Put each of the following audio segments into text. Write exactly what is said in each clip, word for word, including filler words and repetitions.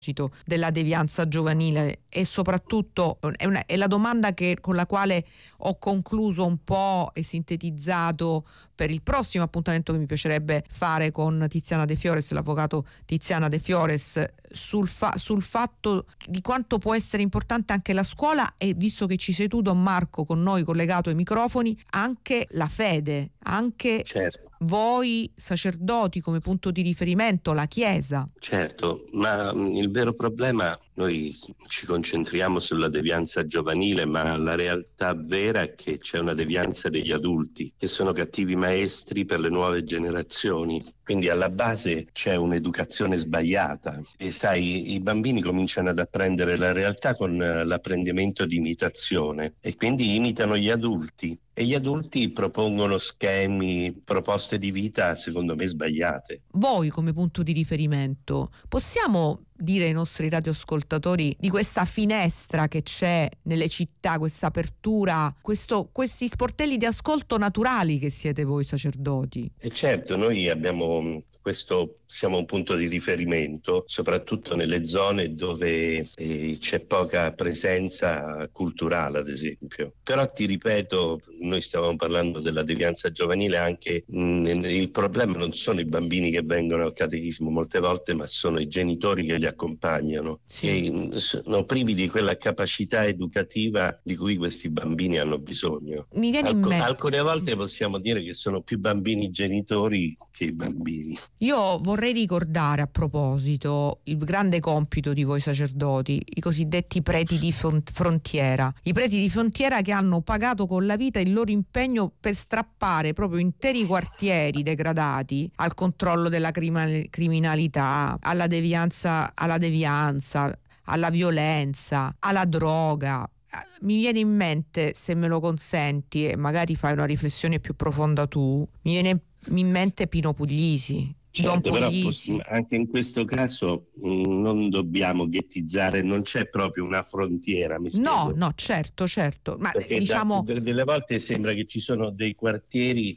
della devianza giovanile, e soprattutto è, una, è la domanda che, con la quale ho concluso un po' e sintetizzato per il prossimo appuntamento che mi piacerebbe fare con Tiziana De Fiores, l'avvocato Tiziana De Fiores, sul, fa, sul fatto di quanto può essere importante anche la scuola, e visto che ci sei tu, Don Marco, con noi collegato ai microfoni, anche la fede, anche certo. Voi sacerdoti come punto di riferimento, la Chiesa. Certo, ma il vero problema, noi ci concentriamo sulla devianza giovanile, ma la realtà vera è che c'è una devianza degli adulti, che sono cattivi maestri per le nuove generazioni. Quindi alla base c'è un'educazione sbagliata e sai, i bambini cominciano ad apprendere la realtà con l'apprendimento di imitazione e quindi imitano gli adulti. E gli adulti propongono schemi, proposte di vita secondo me sbagliate. Voi come punto di riferimento possiamo dire ai nostri radioascoltatori di questa finestra che c'è nelle città, questa apertura, questo, questi sportelli di ascolto naturali che siete voi sacerdoti? E certo, noi abbiamo questo, siamo un punto di riferimento, soprattutto nelle zone dove eh, c'è poca presenza culturale, ad esempio. Però ti ripeto, noi stavamo parlando della devianza giovanile, anche mh, il problema non sono i bambini che vengono al catechismo molte volte, ma sono i genitori che li accompagnano, sì. Che sono privi di quella capacità educativa di cui questi bambini hanno bisogno. Mi viene Alc- in mente... Alcune volte possiamo dire che sono più bambini i genitori che i bambini. Io vorrei ricordare a proposito il grande compito di voi sacerdoti, i cosiddetti preti di frontiera, i preti di frontiera che hanno pagato con la vita il loro impegno per strappare proprio interi quartieri degradati al controllo della criminalità, alla devianza, alla devianza, alla violenza, alla droga. Mi viene in mente, se me lo consenti, e magari fai una riflessione più profonda tu, mi viene in mente Pino Puglisi. Certo, però anche in questo caso mh, non dobbiamo ghettizzare, non c'è proprio una frontiera, mi spiego. No, no, certo, certo. Ma perché diciamo... da, delle volte sembra che ci sono dei quartieri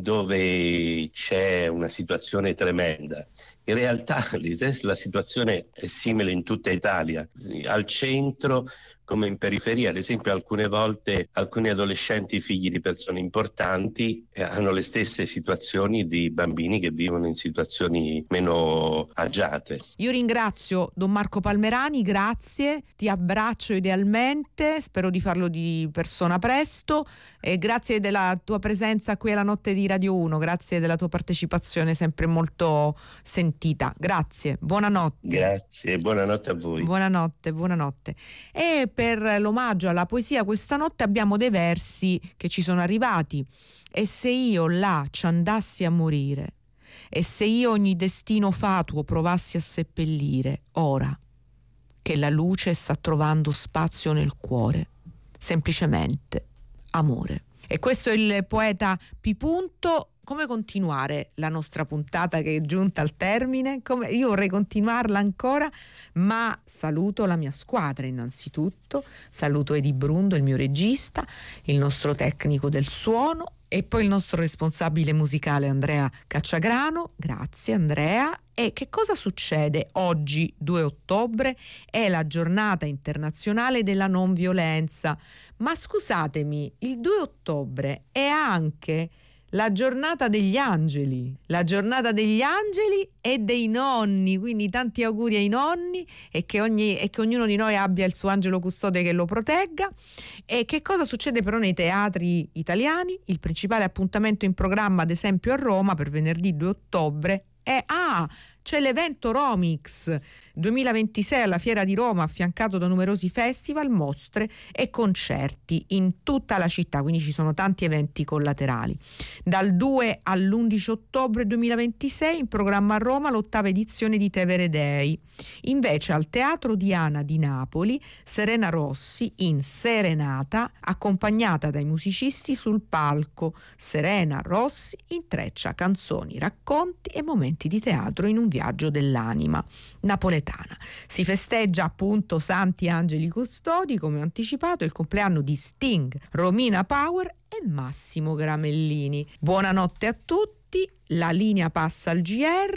dove c'è una situazione tremenda. In realtà la situazione è simile in tutta Italia, al centro come in periferia. Ad esempio, alcune volte alcuni adolescenti figli di persone importanti hanno le stesse situazioni di bambini che vivono in situazioni meno agiate. Io ringrazio Don Marco Palmerani, grazie, ti abbraccio idealmente, spero di farlo di persona presto, e grazie della tua presenza qui alla Notte di Radio uno, grazie della tua partecipazione sempre molto sentita. Grazie, buonanotte. Grazie, buonanotte a voi. Buonanotte, buonanotte. E per l'omaggio alla poesia questa notte abbiamo dei versi che ci sono arrivati. E se io là ci andassi a morire, e se io ogni destino fatuo provassi a seppellire, ora che la luce sta trovando spazio nel cuore, semplicemente amore. E questo è il poeta P. Punto. Come continuare la nostra puntata che è giunta al termine? Come, io vorrei continuarla ancora, ma saluto la mia squadra innanzitutto, saluto Edi Brundo, il mio regista, il nostro tecnico del suono e poi il nostro responsabile musicale Andrea Cacciagrano. Grazie Andrea. E che cosa succede oggi, due ottobre? È la giornata internazionale della non violenza. Ma scusatemi, il due ottobre è anche la giornata degli angeli, la giornata degli angeli e dei nonni, quindi tanti auguri ai nonni e che, ogni, e che ognuno di noi abbia il suo angelo custode che lo protegga. E che cosa succede però nei teatri italiani? Il principale appuntamento in programma, ad esempio a Roma, per venerdì due ottobre è ah, c'è l'evento Romix duemilaventisei alla Fiera di Roma, affiancato da numerosi festival, mostre e concerti in tutta la città, quindi ci sono tanti eventi collaterali. Dal due all'undici ottobre duemilaventisei in programma a Roma l'ottava edizione di Tevere Dei. Invece al Teatro Diana di Napoli Serena Rossi in Serenata, accompagnata dai musicisti sul palco. Serena Rossi intreccia canzoni, racconti e momenti di teatro in un viaggio dell'anima napoletana. Si festeggia appunto Santi Angeli Custodi, come ho anticipato, il compleanno di Sting, Romina Power e Massimo Gramellini. Buonanotte a tutti, la linea passa al G R.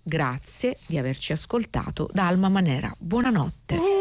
Grazie di averci ascoltato da Alma Manera. Buonanotte.